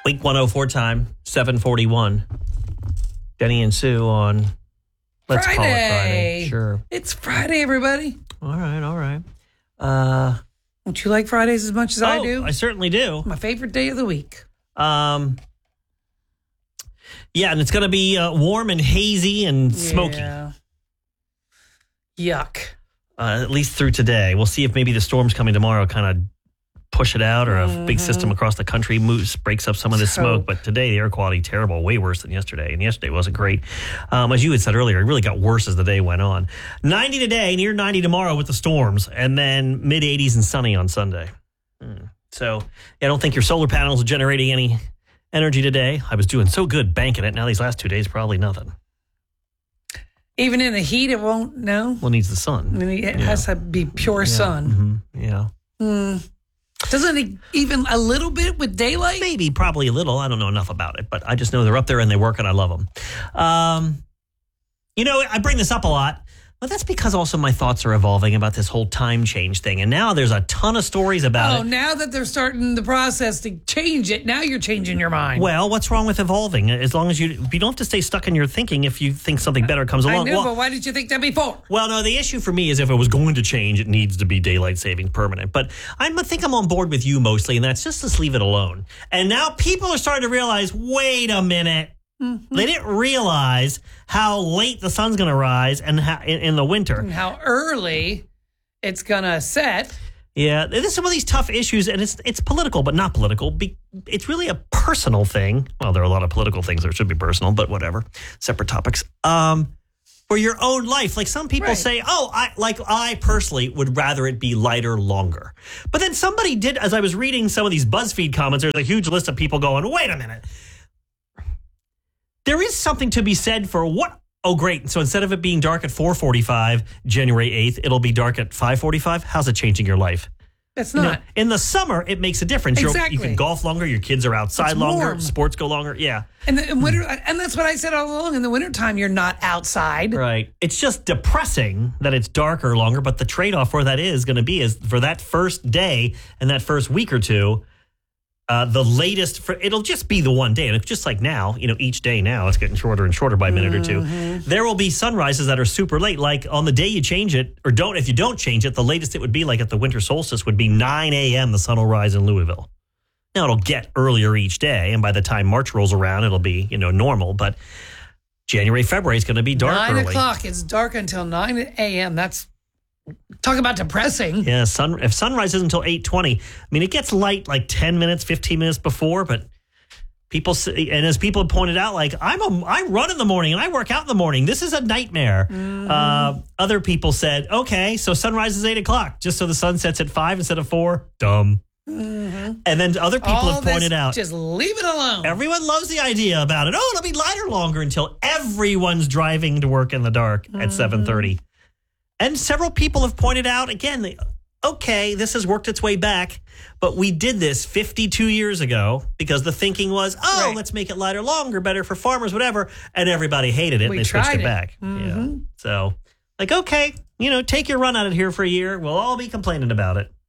Week 104 time, 7:41. Denny and Sue on, let's Friday. call it Friday. Sure. It's Friday, everybody. All right. Don't you like Fridays as much as I do? I certainly do. My favorite day of the week. Yeah, and it's going to be warm and hazy and smoky. Yeah. Yuck. At least through today. We'll see if maybe the storms coming tomorrow kind of push it out, or a big system across the country breaks up some of the smoke. But today, the air quality, terrible, way worse than yesterday. And yesterday wasn't great. As you had said earlier, it really got worse as the day went on. 90 today, near 90 tomorrow with the storms, and then mid-80s and sunny on Sunday. So I don't think your solar panels are generating any energy today. I was doing so good banking it. Now these last 2 days, probably nothing. Even in the heat, it won't, no? Well, it needs the sun. I mean, it has to be pure sun. Yeah. Doesn't it even a little bit with daylight? Maybe, probably a little. I don't know enough about it, but I just know they're up there and they work and I love them. I bring this up a lot, but that's because also my thoughts are evolving about this whole time change thing. And now there's a ton of stories about it. Now that they're starting the process to change it, now you're changing your mind. Well, what's wrong with evolving? As long as you don't have to stay stuck in your thinking if you think something better comes along. I know, but why did you think that before? Well, no, the issue for me is if it was going to change, it needs to be daylight saving permanent. But I think I'm on board with you mostly, and that's just leave it alone. And now people are starting to realize, wait a minute. Mm-hmm. They didn't realize how late the sun's going to rise and in the winter. And how early it's going to set. Yeah, there's some of these tough issues, and it's political, but not political. It's really a personal thing. Well, there are a lot of political things that should be personal, but whatever. Separate topics. For your own life. Like some people say, I personally would rather it be lighter longer. But then somebody did, as I was reading some of these BuzzFeed comments, there's a huge list of people going, wait a minute. There is something to be said for what? Oh, great. So instead of it being dark at 4:45, January 8th, it'll be dark at 5:45. How's it changing your life? It's not. In the summer, it makes a difference. Exactly. You can golf longer. Your kids are outside It's longer. warm. Sports go longer. Yeah. In winter, and that's what I said all along. In the wintertime, you're not outside. Right. It's just depressing that it's darker longer, but the trade-off for that is going to be is for that first day and that first week or two, the latest, it'll just be the one day. And it's just like now, each day now, it's getting shorter and shorter by a minute or two. There will be sunrises that are super late. Like on the day you change it, or if you don't change it, the latest it would be like at the winter solstice would be 9 a.m. the sun will rise in Louisville. Now it'll get earlier each day. And by the time March rolls around, it'll be, normal. But January, February is going to be dark 9 early. o'clock. It's dark until 9 a.m. That's, talk about depressing. Yeah, if sunrise isn't until 8:20, it gets light like 10 minutes, 15 minutes before, but people say, and as people have pointed out, like I run in the morning and I work out in the morning. This is a nightmare. Other people said, okay, so sunrise is 8 o'clock, just so the sun sets at 5 instead of 4. Dumb. And then other people have pointed out, just leave it alone. Everyone loves the idea about it. Oh, it'll be lighter longer until everyone's driving to work in the dark at 7:30. And several people have pointed out, again, okay, this has worked its way back, but we did this 52 years ago because the thinking was, let's make it lighter longer, better for farmers, whatever. And everybody hated it and they switched it back. Yeah. So, okay, take your run at it here for a year. We'll all be complaining about it.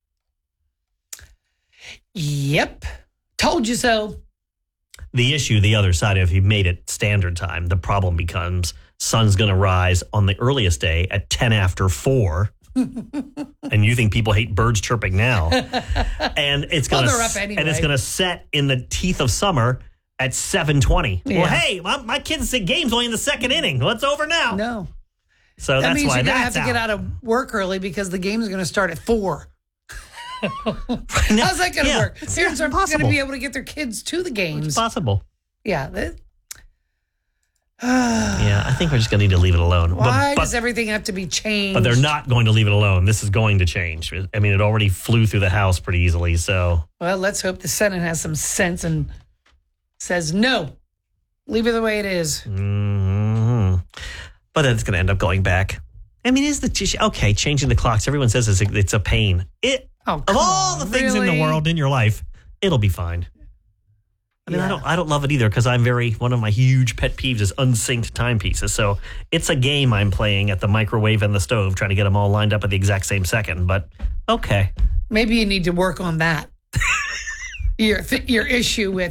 Yep. Told you so. The issue, the other side, if you made it standard time, the problem becomes sun's going to rise on the earliest day at 10 after 4. And you think people hate birds chirping now. And it's going to set in the teeth of summer at 7:20. Yeah. Well, hey, my kids say game's only in the second inning. Well, it's over now. No. So that that's means why you're going to that's have to get out of work early because the game is going to start at 4. How's that going to work? Parents aren't going to be able to get their kids to the games. It's possible. Yeah. Yeah, I think we're just going to need to leave it alone. Why does everything have to be changed? But they're not going to leave it alone. This is going to change. It already flew through the House pretty easily. So, well, let's hope the Senate has some sense and says no. Leave it the way it is. Mm-hmm. But then it's going to end up going back. Changing the clocks. Everyone says it's a pain. Of all the things in the world in your life, it'll be fine. I don't love it either because one of my huge pet peeves is unsynced timepieces. So it's a game I'm playing at the microwave and the stove, trying to get them all lined up at the exact same second. But okay. Maybe you need to work on that. Your issue with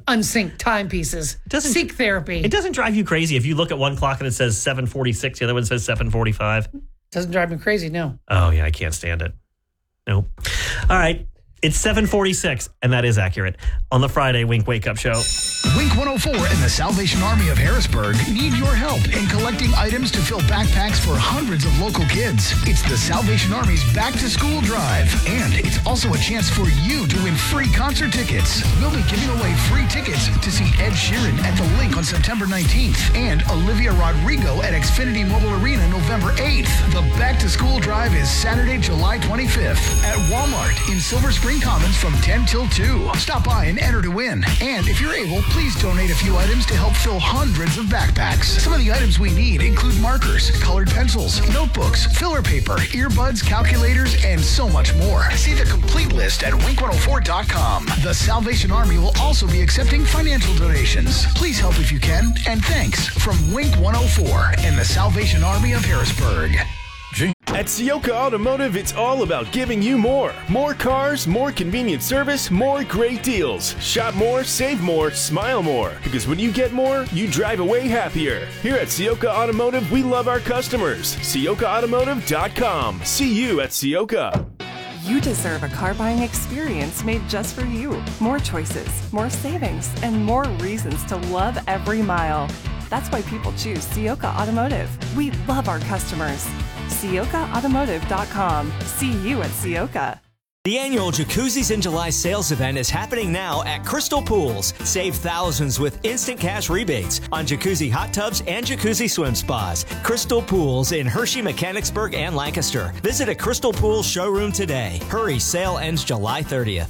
unsynced timepieces. Seek therapy. It doesn't drive you crazy if you look at one clock and it says 7:46, the other one says 7:45. Doesn't drive me crazy, no. Oh, yeah, I can't stand it. Nope. All right. It's 7:46, and that is accurate. On the Friday Wink Wake Up Show. Wink 104 and the Salvation Army of Harrisburg need your help in collecting items to fill backpacks for hundreds of local kids. It's the Salvation Army's Back to School Drive, and it's also a chance for you to win free concert tickets. We'll be giving away free tickets to see Ed Sheeran at the Link on September 19th and Olivia Rodrigo at Xfinity Mobile Arena November 8th. The Back to School Drive is Saturday, July 25th at Walmart in Silver Spring Commons from 10 till 2. Stop by and enter to win. And if you're able, please donate a few items to help fill hundreds of backpacks. Some of the items we need include markers, colored pencils, notebooks, filler paper, earbuds, calculators, and so much more. See the complete list at wink104.com. The Salvation Army will also be accepting financial donations. Please help if you can, and thanks from Wink 104 and the Salvation Army of Harrisburg. At Sioka Automotive, it's all about giving you more. More cars, more convenient service, more great deals. Shop more, save more, smile more. Because when you get more, you drive away happier. Here at Sioka Automotive, we love our customers. SiokaAutomotive.com. See you at Sioka. You deserve a car buying experience made just for you. More choices, more savings, and more reasons to love every mile. That's why people choose Sioka Automotive. We love our customers. SiokaAutomotive.com. See you at Sioka. The annual Jacuzzis in July sales event is happening now at Crystal Pools. Save thousands with instant cash rebates on jacuzzi hot tubs and jacuzzi swim spas. Crystal Pools in Hershey, Mechanicsburg, and Lancaster. Visit a Crystal Pools showroom today. Hurry, sale ends July 30th.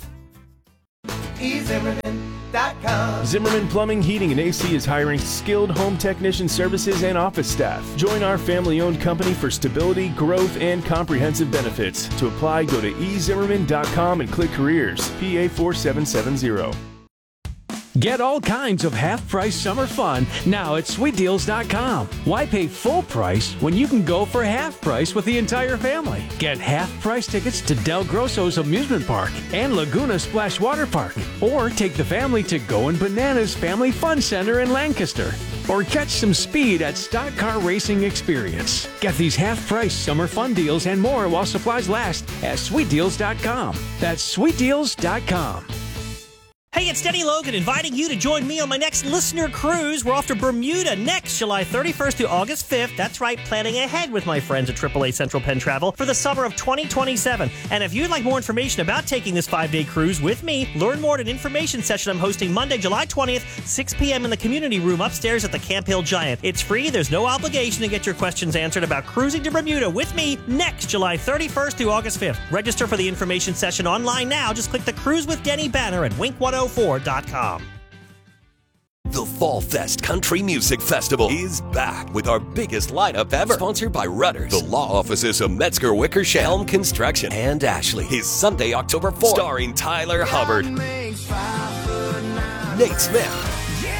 Zimmerman Plumbing, Heating, and AC is hiring skilled home technician services and office staff. Join our family-owned company for stability, growth, and comprehensive benefits. To apply, go to ezimmerman.com and click Careers, PA 4770. Get all kinds of half-price summer fun now at SweetDeals.com. Why pay full price when you can go for half price with the entire family? Get half-price tickets to Del Grosso's Amusement Park and Laguna Splash Water Park. Or take the family to Goin' Bananas Family Fun Center in Lancaster. Or catch some speed at Stock Car Racing Experience. Get these half-price summer fun deals and more while supplies last at SweetDeals.com. That's SweetDeals.com. Hey, it's Denny Logan inviting you to join me on my next listener cruise. We're off to Bermuda next July 31st through August 5th. That's right, planning ahead with my friends at AAA Central Penn Travel for the summer of 2027. And if you'd like more information about taking this 5-day cruise with me, learn more at an information session I'm hosting Monday, July 20th, 6 p.m. in the community room upstairs at the Camp Hill Giant. It's free. There's no obligation to get your questions answered about cruising to Bermuda with me next July 31st through August 5th. Register for the information session online now. Just click the Cruise with Denny banner at Wink104.com. The Fall Fest Country Music Festival is back with our biggest lineup ever. Sponsored by Rudders, the law offices of Metzger Wickersham, Helm Construction, and Ashley. Is Sunday, October 4th. Starring Tyler Hubbard, Nate Smith,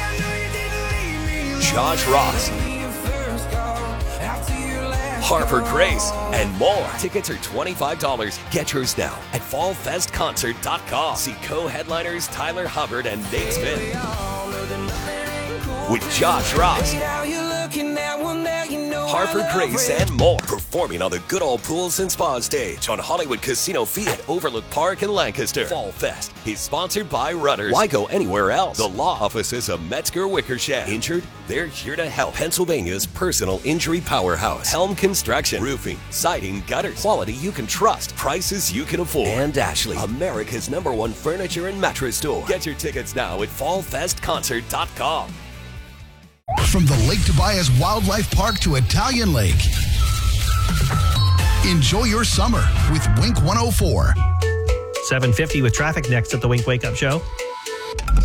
Josh Ross, Harper Grace, and more. Tickets are $25. Get yours now at fallfestconcert.com. See co-headliners Tyler Hubbard and Nate Smith with Josh Ross, Harper Grace, and more. Performing on the Good Old Pools and Spa stage on Hollywood Casino Field at Overlook Park in Lancaster. Fall Fest is sponsored by Rudders. Why go anywhere else? The law offices of Metzger Wickersham. Injured? They're here to help. Pennsylvania's personal injury powerhouse. Helm Construction. Roofing, siding, gutters. Quality you can trust. Prices you can afford. And Ashley, America's #1 furniture and mattress store. Get your tickets now at fallfestconcert.com. From the Lake Tobias Wildlife Park to Italian Lake. Enjoy your summer with Wink 104. 7:50 with traffic next at the Wink Wake Up Show.